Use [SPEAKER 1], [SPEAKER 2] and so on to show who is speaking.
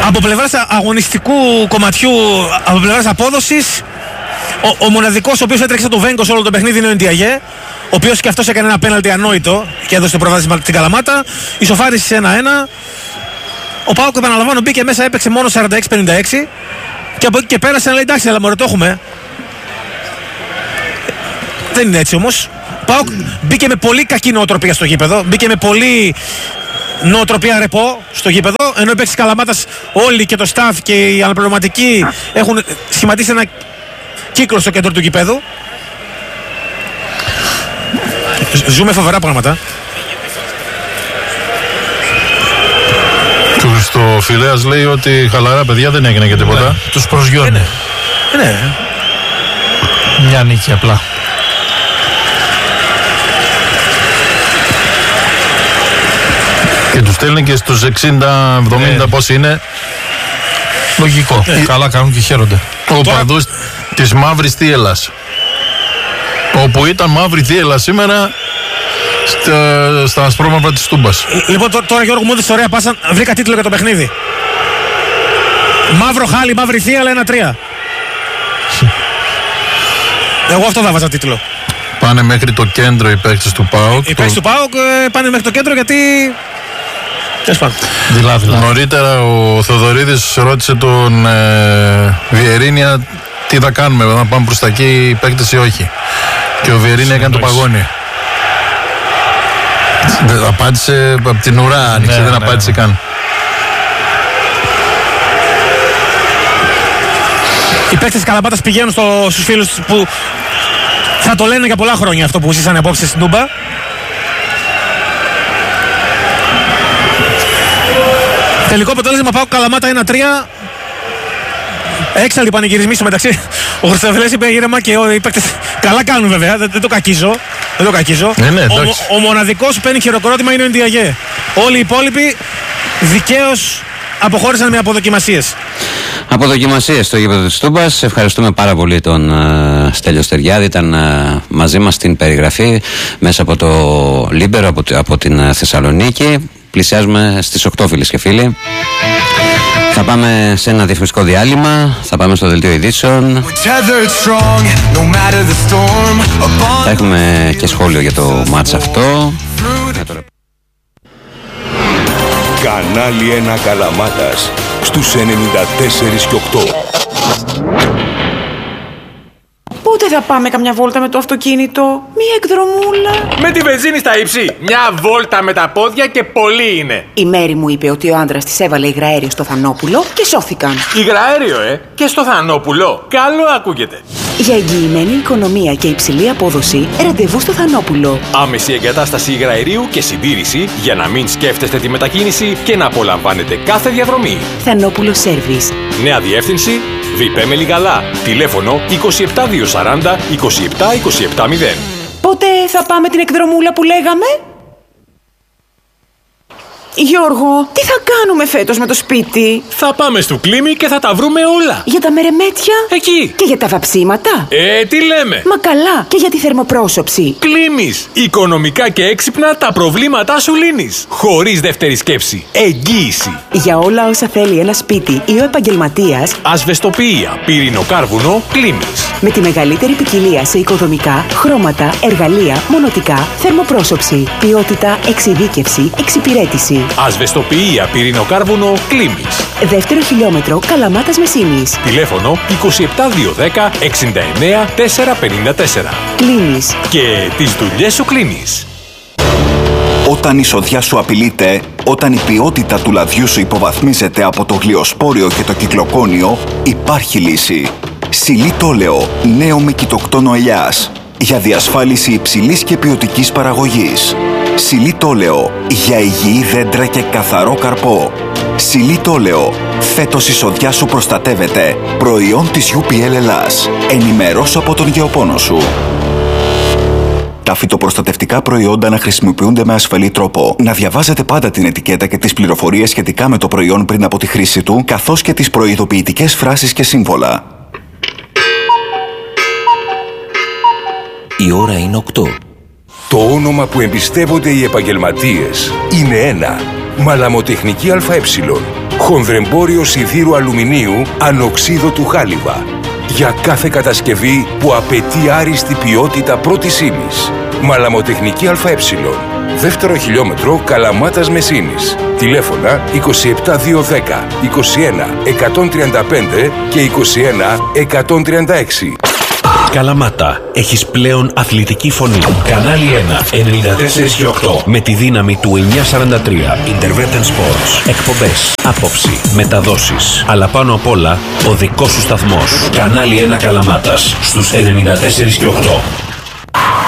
[SPEAKER 1] Από πλευράς αγωνιστικού κομματιού, από πλευράς απόδοσης, ο μοναδικός ο οποίος έτρεξε το Βέγκο σε όλο το παιχνίδι είναι ο Ντιαγέ, ο οποίος και αυτός έκανε ένα πέναλτι ανόητο και έδωσε το προβάδισμα στην Καλαμάτα. Ισοφάρισε 1-1. Ο ΠΑΟΚ, επαναλαμβάνω, μπήκε μέσα, έπαιξε μόνο 46-56 και από εκεί και πέρασε να λέει εντάξει, αλλά μωρέ, το έχουμε. Δεν είναι έτσι όμως. Ο ΠΑΟΚ μπήκε με πολύ κακή νοοτροπία στο γήπεδο, μπήκε με πολύ νοοτροπία ρεπό στο γήπεδο, ενώ οι παίκτες της Καλαμάτας όλοι και το staff και οι αναπληρωματικοί έχουν σχηματίσει ένα κύκλο στο κέντρο του γήπεδου. Ζούμε φοβερά πράγματα.
[SPEAKER 2] Στο Φιλέας λέει ότι χαλαρά παιδιά δεν έγινε και τίποτα.
[SPEAKER 3] Ναι, τους προσγειώνει.
[SPEAKER 1] Ναι.
[SPEAKER 3] Μια νίκη απλά.
[SPEAKER 2] Και τους στέλνει και στους 60-70 πόσοι είναι.
[SPEAKER 3] Λογικό. Καλά κάνουν και χαίρονται.
[SPEAKER 2] Ο παδούς της Μαύρης Θίελας, όπου ήταν Μαύρη Θίελα σήμερα στα ασπρόμαυρα της Τούμπας.
[SPEAKER 1] Λοιπόν, τώρα Γιώργο μου έδωσε ωραία πάσα. Βρήκα τίτλο για το παιχνίδι. Μαύρο χάλι, Μαύρη Θίελα 1-3. Εγώ αυτό θα βάζα τίτλο.
[SPEAKER 2] Πάνε μέχρι το κέντρο οι παίκτες του ΠΑΟΚ.
[SPEAKER 1] Οι παίκτες του ΠΑΟΚ πάνε μέχρι το κέντρο γιατί...
[SPEAKER 2] Νωρίτερα ο Θοδωρίδης ρώτησε τον Βιερίνια τι θα κάνουμε, να πάμε προς τα εκεί οι παίκτες ή όχι. Και ο Βιερίνια έκανε το παγόνι. Απάντησε από την ουρά, άνοιξε, δεν απάντησε καν.
[SPEAKER 1] Οι παίκτες της Καλαμάτας πηγαίνουν στους φίλους που θα το λένε για πολλά χρόνια αυτό που ζήσανε απόψε στην Τούμπα. Τελικό αποτέλεσμα ΠΑΟΚ Καλαμάτα 1-3. Έξαλλοι πανηγυρισμοί στο μεταξύ. Ο Χρυστοφυλές είπε ήρεμα και οι παίκτες καλά κάνουν βέβαια, δεν το κακίζω.
[SPEAKER 2] Ναι,
[SPEAKER 1] ο μοναδικός που παίρνει χειροκρότημα είναι ο Ντιαγέ. Όλοι οι υπόλοιποι δικαίως αποχώρησαν με αποδοκιμασίες.
[SPEAKER 4] Αποδοκιμασίες στο γήπεδο της Τούμπας. Ευχαριστούμε πάρα πολύ τον Στέλιο Στεριάδη. Ήταν μαζί μας στην περιγραφή μέσα από το Λίμπερο, από την Θεσσαλονίκη. Πλησιάζουμε στις 8 φίλες και φίλοι. Θα πάμε σε ένα διαφημιστικό διάλειμμα. Θα πάμε στο δελτίο ειδήσεων. Θα έχουμε και σχόλιο για το μάτς αυτό.
[SPEAKER 5] Κανάλι 1 Καλαμάτας στους 94 και 8.
[SPEAKER 6] Πότε θα πάμε καμιά βόλτα με το αυτοκίνητο, μία εκδρομούλα?
[SPEAKER 7] Με τη βενζίνη στα ύψη, μια βόλτα με τα πόδια και πολύ είναι.
[SPEAKER 6] Η Μέρη μου είπε ότι ο άντρας της έβαλε υγραέριο στο Θανόπουλο και σώθηκαν.
[SPEAKER 7] Υγραέριο, και στο Θανόπουλο. Καλό ακούγεται.
[SPEAKER 6] Για εγγυημένη οικονομία και υψηλή απόδοση, ραντεβού στο Θανόπουλο.
[SPEAKER 7] Άμεση εγκατάσταση υγραερίου και συντήρηση για να μην σκέφτεστε τη μετακίνηση και να απολαμβάνετε κάθε διαδρομή.
[SPEAKER 6] Θανόπουλο Service.
[SPEAKER 7] Νέα διεύθυνση, Βιπέ Λιγαλά. Τηλέφωνο 27240 27270.
[SPEAKER 6] Πότε θα πάμε την εκδρομούλα που λέγαμε? Γιώργο, τι θα κάνουμε φέτος με το σπίτι?
[SPEAKER 7] Θα πάμε στο Κλίμι και θα τα βρούμε όλα.
[SPEAKER 6] Για τα μερεμέτια?
[SPEAKER 7] Εκεί.
[SPEAKER 6] Και για τα βαψίματα?
[SPEAKER 7] Τι λέμε?
[SPEAKER 6] Μα καλά, και για τη θερμοπρόσωψη.
[SPEAKER 7] Κλίμις. Οικονομικά και έξυπνα τα προβλήματά σου λύνεις. Χωρίς δεύτερη σκέψη. Εγγύηση.
[SPEAKER 6] Για όλα όσα θέλει ένα σπίτι ή ο επαγγελματίας,
[SPEAKER 7] ασβεστοποιία, πυρηνοκάρβουνο, Κλίμις.
[SPEAKER 6] Με τη μεγαλύτερη ποικιλία σε οικοδομικά, χρώματα, εργαλεία, μονοτικά, θερμοπρόσωψη, ποιότητα, εξειδίκευση, εξυπηρέτηση.
[SPEAKER 7] Ασβεστοποιία, πυρηνοκάρβουνο, Κλίμις.
[SPEAKER 6] Δεύτερο χιλιόμετρο, Καλαμάτας Μεσίνης.
[SPEAKER 7] Τηλέφωνο 27210 69 454.
[SPEAKER 6] Κλίμις.
[SPEAKER 7] Και τις δουλειές σου κλείνεις.
[SPEAKER 8] Όταν η σοδιά σου απειλείται, όταν η ποιότητα του λαδιού σου υποβαθμίζεται από το γλιοσπόριο και το κυκλοκόνιο, υπάρχει λύση. Σιλίτολεο, νέο με κοιτοκτόνο ελιάς. Για διασφάλιση υψηλής και ποιοτικής παραγωγής. Σιλίτολεο, για υγιή δέντρα και καθαρό καρπό. Σιλίτολεο, φέτος η σοδιά σου προστατεύεται. Προϊόν της UPL Ελλάς. Ενημερώσου από τον γεωπόνο σου. Τα φυτοπροστατευτικά προϊόντα να χρησιμοποιούνται με ασφαλή τρόπο. Να διαβάζετε πάντα την ετικέτα και τις πληροφορίες σχετικά με το προϊόν πριν από τη χρήση του, καθώς και τις προειδοποιητικές φράσεις και σύμβολα.
[SPEAKER 5] Η ώρα είναι 8. Το όνομα που εμπιστεύονται οι επαγγελματίες είναι ένα. Μαλαμοτεχνική ΑΕ. Χονδρεμπόριο σιδήρου αλουμινίου ανοξίδωτου χάλιβα. Για κάθε κατασκευή που απαιτεί άριστη ποιότητα πρώτης ύλης. Μαλαμοτεχνική ΑΕ. Δεύτερο χιλιόμετρο Καλαμάτας Μεσίνης. Τηλέφωνα 27210, 21 135 και 21 136.
[SPEAKER 9] Καλαμάτα, έχεις πλέον αθλητική φωνή. Κανάλι 1, 94 και 8. Με τη δύναμη του 943. Intervention Sports. Εκπομπές, άποψη, μεταδόσεις. Αλλά πάνω απ' όλα, ο δικός σου σταθμός. Κανάλι 1 Καλαμάτας, στους 94 και 8.